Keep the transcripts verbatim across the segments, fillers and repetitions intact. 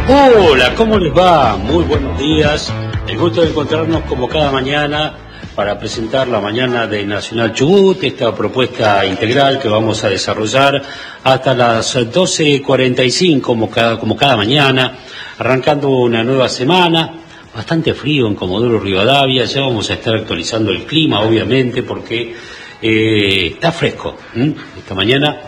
Hola, ¿cómo les va? Muy buenos días. El gusto de encontrarnos como cada mañana para presentar la mañana de Nacional Chubut, esta propuesta integral que vamos a desarrollar hasta las doce cuarenta y cinco como cada, como cada mañana, arrancando una nueva semana. Bastante frío en Comodoro Rivadavia, ya vamos a estar actualizando el clima, obviamente, porque eh, está fresco. ¿Mm? Esta mañana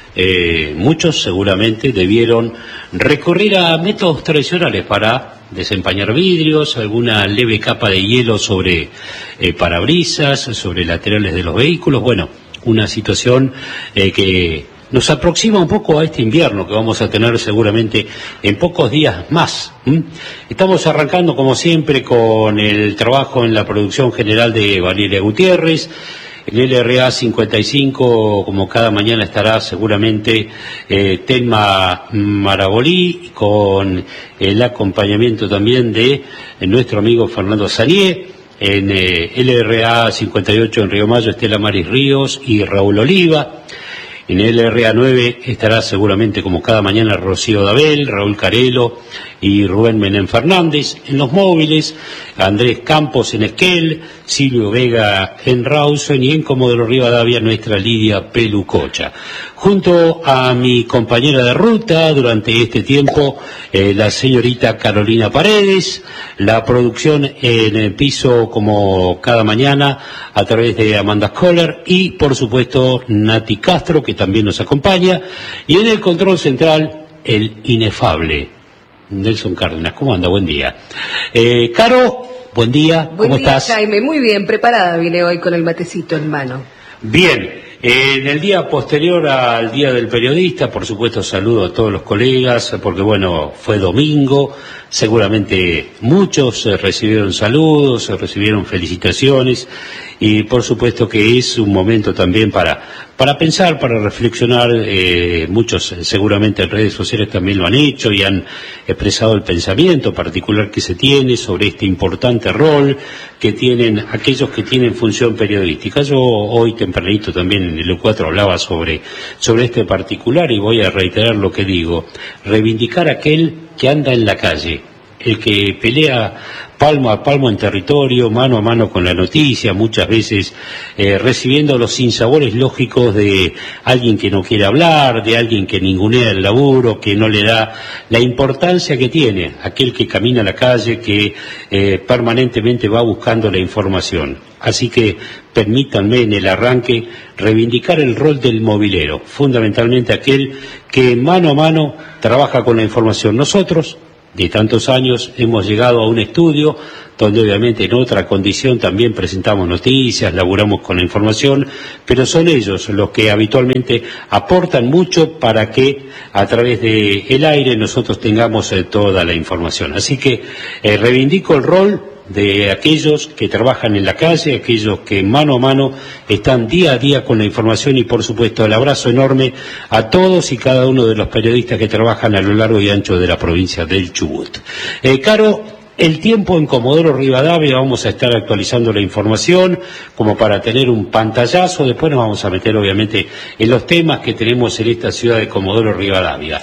eh, muchos seguramente debieron recurrir a métodos tradicionales para desempañar vidrios, alguna leve capa de hielo sobre eh, parabrisas, sobre laterales de los vehículos. Bueno, una situación eh, que nos aproxima un poco a este invierno que vamos a tener seguramente en pocos días más. ¿Mm? Estamos arrancando como siempre con el trabajo en la producción general de Valeria Gutiérrez. En el R A cincuenta y cinco, como cada mañana, estará seguramente eh, Telma Marabolí, con el acompañamiento también de eh, nuestro amigo Fernando Sanié. En eh, L R A cincuenta y ocho en Río Mayo, Estela Maris Ríos y Raúl Oliva. En el R A nueve estará seguramente como cada mañana Rocío Dabel, Raúl Carelo y Rubén Menem Fernández. En los móviles, Andrés Campos en Esquel, Silvio Vega en Rawson y en Comodoro Rivadavia nuestra Lidia Pelucocha. Junto a mi compañera de ruta durante este tiempo, eh, la señorita Carolina Paredes, la producción en el piso como cada mañana a través de Amanda Scholar y por supuesto Nati Castro, que también nos acompaña, y en el control central el inefable Nelson Cárdenas. ¿Cómo anda? Buen día. Eh, Caro, buen día. Buen ¿Cómo día, estás? Jaime, muy bien, preparada vine hoy con el matecito en mano. Bien. En el día posterior al Día del Periodista, por supuesto saludo a todos los colegas, porque bueno, fue domingo, seguramente muchos recibieron saludos, recibieron felicitaciones, y por supuesto que es un momento también para, para pensar, para reflexionar. Eh, muchos seguramente en redes sociales también lo han hecho y han expresado el pensamiento particular que se tiene sobre este importante rol que tienen aquellos que tienen función periodística. Yo hoy tempranito también en el E cuatro hablaba sobre, sobre este particular y voy a reiterar lo que digo: reivindicar aquel que anda en la calle, el que pelea palmo a palmo en territorio, mano a mano con la noticia, muchas veces eh, recibiendo los sinsabores lógicos de alguien que no quiere hablar, de alguien que ningunea el laburo, que no le da la importancia que tiene, aquel que camina a la calle, que eh, permanentemente va buscando la información. Así que permítanme en el arranque reivindicar el rol del movilero, fundamentalmente aquel que mano a mano trabaja con la información. Nosotros, de tantos años, hemos llegado a un estudio donde obviamente en otra condición también presentamos noticias, laburamos con la información, pero son ellos los que habitualmente aportan mucho para que a través del aire nosotros tengamos eh, toda la información. Así que eh, reivindico el rol de aquellos que trabajan en la calle, aquellos que mano a mano están día a día con la información, y por supuesto el abrazo enorme a todos y cada uno de los periodistas que trabajan a lo largo y ancho de la provincia del Chubut. Eh, Caro, el tiempo en Comodoro Rivadavia, vamos a estar actualizando la información como para tener un pantallazo, después nos vamos a meter obviamente en los temas que tenemos en esta ciudad de Comodoro Rivadavia.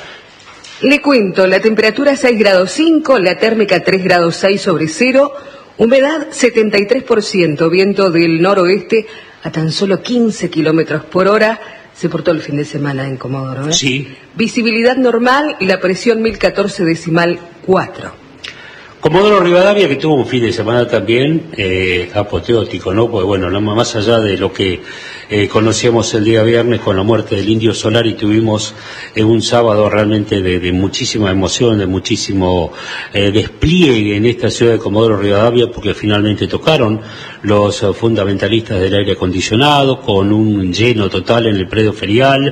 Le cuento, la temperatura seis grados cinco, la térmica tres grados seis sobre cero, humedad setenta y tres por ciento, viento del noroeste a tan solo quince kilómetros por hora. Se portó el fin de semana en Comodoro, ¿eh? Sí. Visibilidad normal y la presión mil catorce decimal cuatro. Comodoro Rivadavia, que tuvo un fin de semana también eh, apoteótico, ¿no? Porque bueno, no, más allá de lo que eh, conocíamos el día viernes con la muerte del Indio Solari, tuvimos eh, un sábado realmente de, de muchísima emoción, de muchísimo eh, despliegue en esta ciudad de Comodoro Rivadavia, porque finalmente tocaron los uh, fundamentalistas del aire acondicionado, con un lleno total en el predio ferial,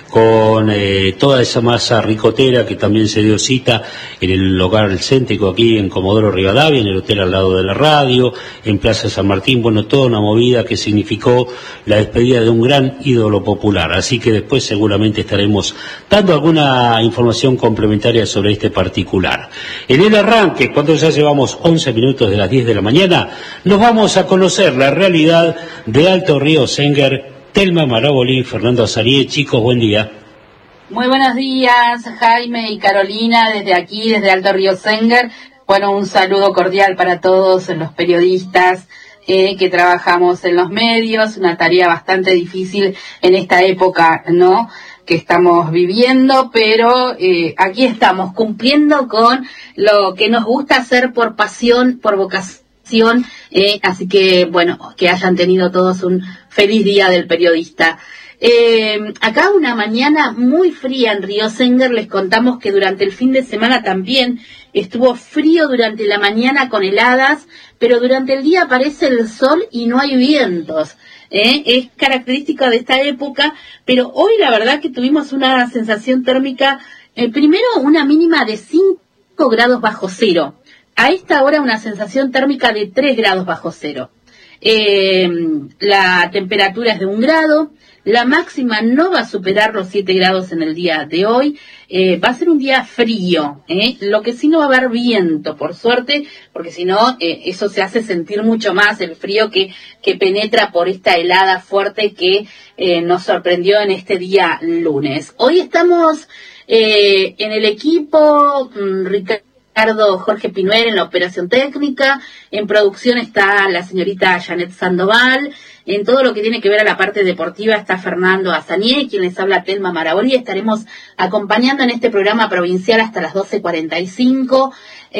con eh, toda esa masa ricotera que también se dio cita en el hogar céntrico aquí en Comodoro Rivadavia, en el hotel al lado de la radio, en Plaza San Martín. Bueno, toda una movida que significó la despedida de un gran ídolo popular. Así que después seguramente estaremos dando alguna información complementaria sobre este particular. En el arranque, cuando ya llevamos once minutos de las diez de la mañana, nos vamos a conocer la realidad de Alto Río Senguer. Telma Marabolí, Fernando Sanié. Chicos, buen día. Muy buenos días, Jaime y Carolina, desde aquí, desde Alto Río Senger. Bueno, un saludo cordial para todos los periodistas eh, que trabajamos en los medios, una tarea bastante difícil en esta época, ¿no?, que estamos viviendo, pero eh, aquí estamos cumpliendo con lo que nos gusta hacer por pasión, por vocación, eh, así que, bueno, que hayan tenido todos un feliz día del periodista. Eh, acá una mañana muy fría en Río Senger, les contamos que durante el fin de semana también estuvo frío durante la mañana con heladas, pero durante el día aparece el sol y no hay vientos. ¿Eh? Es característica de esta época, pero hoy la verdad que tuvimos una sensación térmica, eh, primero una mínima de cinco grados bajo cero, a esta hora una sensación térmica de tres grados bajo cero. Eh, la temperatura es de un grado, la máxima no va a superar los siete grados en el día de hoy, eh, va a ser un día frío, ¿eh? Lo que sí no va a haber viento, por suerte, porque si no, eh, eso se hace sentir mucho más, el frío que, que penetra por esta helada fuerte que eh, nos sorprendió en este día lunes. Hoy estamos eh, en el equipo, mmm, Ricardo Ricardo Jorge Pinuel en la operación técnica, en producción está la señorita Janet Sandoval, en todo lo que tiene que ver a la parte deportiva está Fernando Azanié, quien les habla Telma Maraboli. Estaremos acompañando en este programa provincial hasta las doce cuarenta y cinco,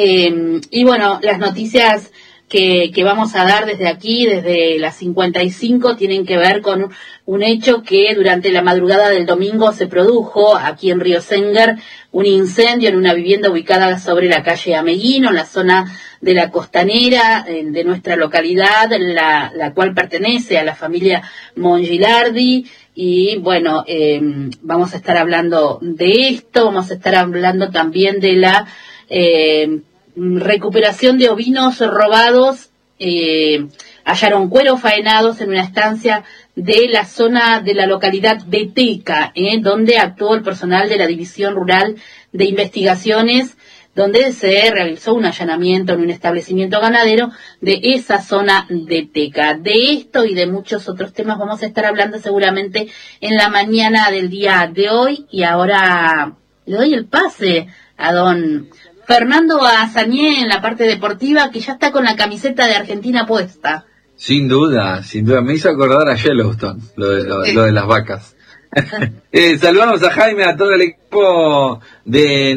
eh, y bueno, las noticias que, que vamos a dar desde aquí, desde las cincuenta y cinco, tienen que ver con un hecho que durante la madrugada del domingo se produjo aquí en Río Senger, un incendio en una vivienda ubicada sobre la calle Ameguino, en la zona de la costanera de nuestra localidad, la, la cual pertenece a la familia Mongilardi. Y bueno, eh, vamos a estar hablando de esto, vamos a estar hablando también de la eh, recuperación de ovinos robados. Eh, hallaron cueros faenados en una estancia de la zona de la localidad de Teca, eh, donde actuó el personal de la División Rural de Investigaciones, donde se realizó un allanamiento en un establecimiento ganadero de esa zona de Teca. De esto y de muchos otros temas vamos a estar hablando seguramente en la mañana del día de hoy. Y ahora le doy el pase a don Fernando Azanié en la parte deportiva, que ya está con la camiseta de Argentina puesta. Sin duda, sin duda. Me hizo acordar a Yellowstone, lo de, lo, lo de las vacas. eh, saludamos a Jaime, a todo el equipo de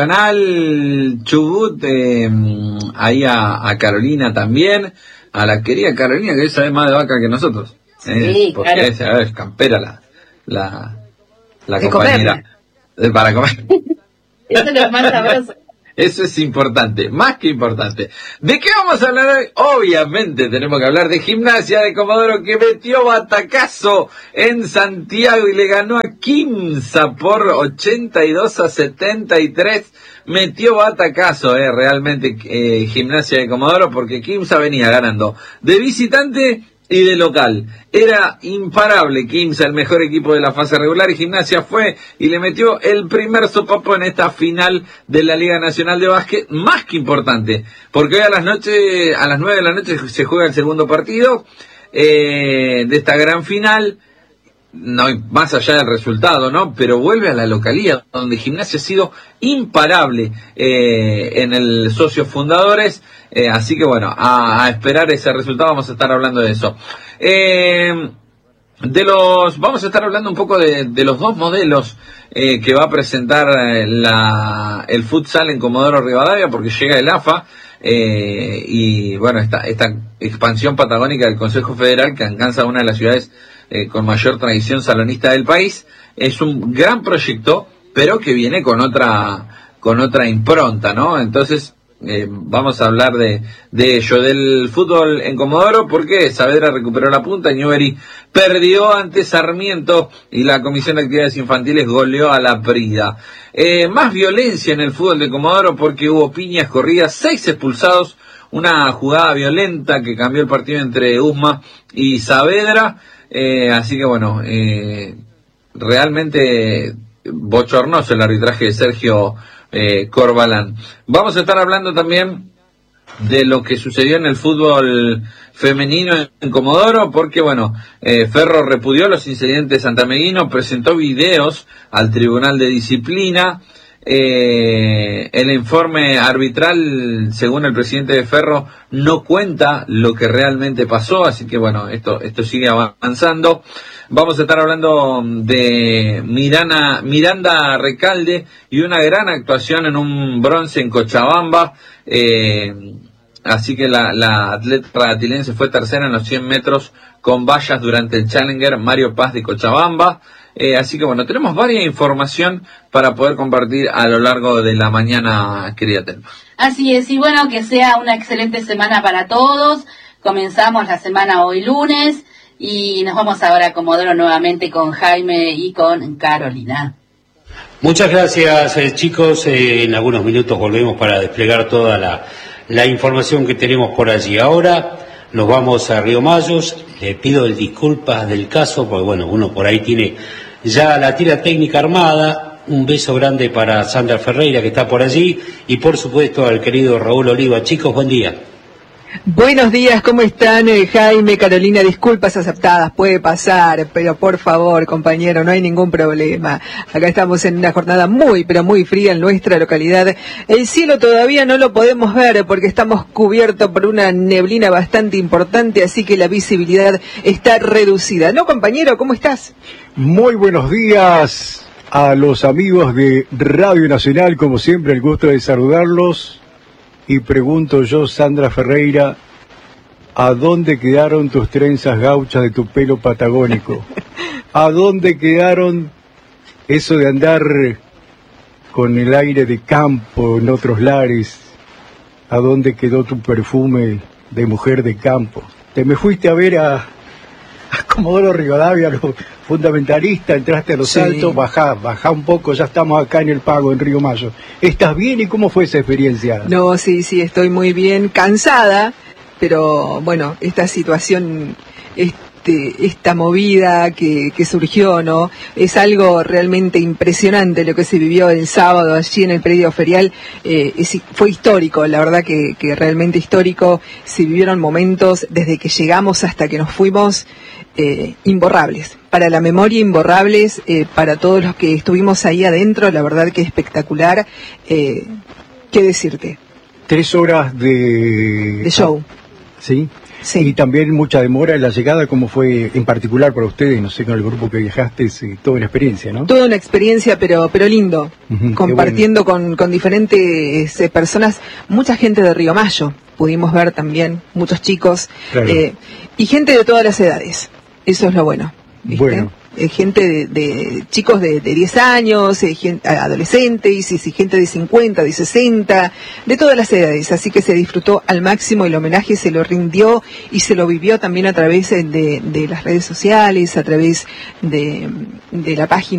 Nacional Chubut, eh, ahí a, a Carolina también, a la querida Carolina, que sabe más de vaca que nosotros. Eh, Sí, porque claro. es, a ver, campera la, la, la De compañera. Eh, Para comer. Eso es lo más sabroso. Eso es importante, más que importante. ¿De qué vamos a hablar hoy? Obviamente tenemos que hablar de Gimnasia de Comodoro, que metió batacazo en Santiago y le ganó a Quimsa por ochenta y dos a setenta y tres. Metió batacazo, eh, realmente eh, Gimnasia de Comodoro, porque Quimsa venía ganando de visitante y de local. Era imparable Quimsa, el mejor equipo de la fase regular, y Gimnasia fue y le metió el primer sopapo en esta final de la Liga Nacional de Básquet, más que importante, porque hoy a las noche, a las nueve de la noche se juega el segundo partido eh, de esta gran final. No, más allá del resultado, ¿no? Pero vuelve a la localía, donde Gimnasia ha sido imparable eh, en el Socios Fundadores, eh, así que bueno, a, a esperar ese resultado. Vamos a estar hablando de eso. Eh, de los, vamos a estar hablando un poco de, de los dos modelos eh, que va a presentar eh, la, el futsal en Comodoro Rivadavia, porque llega el A F A. Eh, y bueno, esta, esta expansión patagónica del Consejo Federal, que alcanza una de las ciudades eh, con mayor tradición salonista del país, es un gran proyecto, pero que viene con otra con otra impronta, ¿no? Entonces eh, vamos a hablar de, de ello, del fútbol en Comodoro, porque Saavedra recuperó la punta, Newbery perdió ante Sarmiento y la Comisión de Actividades Infantiles goleó a la Prida. Eh, más violencia en el fútbol de Comodoro, porque hubo piñas, corridas, seis expulsados, una jugada violenta que cambió el partido entre Usma y Saavedra, eh, así que bueno, eh, realmente bochornoso el arbitraje de Sergio eh, Corbalán. Vamos a estar hablando también de lo que sucedió en el fútbol femenino en Comodoro, porque bueno, eh, Ferro repudió los incidentes santameguinos, presentó videos al Tribunal de Disciplina. Eh, el informe arbitral, según el presidente de Ferro, no cuenta lo que realmente pasó, así que bueno, esto, esto sigue avanzando. Vamos a estar hablando de Mirana, Miranda Recalde y una gran actuación en un bronce en Cochabamba. Eh, así que la, la atleta ratilense fue tercera en los cien metros con vallas durante el Challenger Mario Paz de Cochabamba. Eh, así que bueno, tenemos varias información para poder compartir a lo largo de la mañana, querida Telma. Así es, y bueno, que sea una excelente semana para todos. Comenzamos la semana hoy lunes y nos vamos ahora a Comodoro nuevamente con Jaime y con Carolina. Muchas gracias, eh, chicos. Eh, en algunos minutos volvemos para desplegar toda la, la información que tenemos por allí. Ahora nos vamos a Río Mayos. Le pido el disculpas del caso, porque bueno, uno por ahí tiene ya la tira técnica armada. Un beso grande para Sandra Ferreira, que está por allí, y por supuesto al querido Raúl Oliva. Chicos, buen día. Buenos días, ¿cómo están? Eh, Jaime, Carolina, disculpas aceptadas, puede pasar, pero por favor, compañero, no hay ningún problema. Acá estamos en una jornada muy, pero muy fría en nuestra localidad. El cielo todavía no lo podemos ver porque estamos cubiertos por una neblina bastante importante, así que la visibilidad está reducida. ¿No, compañero? ¿Cómo estás? Muy buenos días a los amigos de Radio Nacional, como siempre, el gusto de saludarlos. Y pregunto yo, Sandra Ferreira, ¿a dónde quedaron tus trenzas gauchas de tu pelo patagónico? ¿A dónde quedaron eso de andar con el aire de campo en otros lares? ¿A dónde quedó tu perfume de mujer de campo? Te me fuiste a ver a, a Comodoro Rivadavia, los fundamentalistas, entraste a los Sí. Altos, bajá, bajá un poco, ya estamos acá en el Pago, en Río Mayo. ¿Estás bien y cómo fue esa experiencia? No, sí, sí, estoy muy bien, cansada, pero bueno, esta situación, este, esta movida que, que surgió, ¿no? Es algo realmente impresionante lo que se vivió el sábado allí en el predio ferial. Eh, es, fue histórico, la verdad que, que realmente histórico. Se vivieron momentos desde que llegamos hasta que nos fuimos, eh, imborrables. Para la memoria, imborrables, eh, para todos los que estuvimos ahí adentro, la verdad que espectacular. Eh, ¿Qué decirte? Tres horas de... De show. ¿Sí? Sí. Y también mucha demora en la llegada, ¿cómo fue en particular para ustedes? No sé, con el grupo que viajaste, sí, toda una experiencia, ¿no? Toda una experiencia, pero pero lindo, Ujú, compartiendo con, con diferentes eh, personas, mucha gente de Río Mayo, pudimos ver también, muchos chicos, Claro. eh, y gente de todas las edades, eso es lo bueno, ¿viste? Bueno. Eh, gente de, de chicos de, de diez años, eh, gen- adolescentes, y, y gente de cincuenta, de sesenta, de todas las edades, así que se disfrutó al máximo, el homenaje se lo rindió y se lo vivió también a través de, de las redes sociales, a través de, de la página